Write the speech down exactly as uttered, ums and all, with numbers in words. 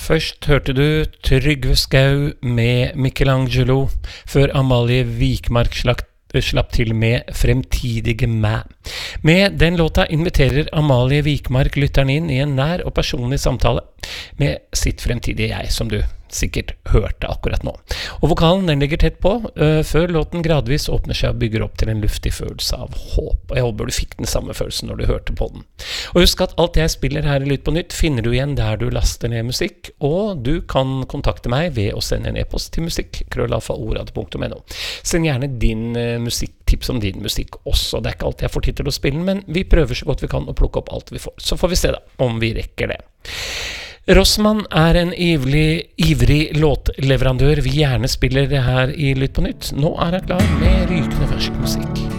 Først hørte du Trygve Skau med Michelangelo, før Amalie Wikmark slapp, slapp til med Fremtidige meg. Med den låta inviterer Amalie Wikmark lytteren inn i en nær og personlig samtale med sitt fremtidige jeg, som du sikkert hørte akkurat nå. Og vokalen den ligger tett på, uh, før låten gradvis åpner seg og bygger opp til en luftig følelse av håp. Og jeg håper du fikk den samme følelsen når du hørte på den. Og husk at alt jeg spiller her i Lytt på Nytt finner du igjen der du laster ned musikk, og du kan kontakte meg ved å sende en e-post til musikk, krøllalfa orad punktum no. Send gjerne din uh, musikk, tips om din musikk også. Det er ikke alltid jeg får tid til å spille den, men vi prøver så godt vi kan å plukke opp alt vi får. Så får vi se da, om vi rekker det. Rossmann er en ivrig, ivrig låtleverandør vi gjerne spiller det her i Lytt på Nytt. Nå er han klar med rykende fersk musikk.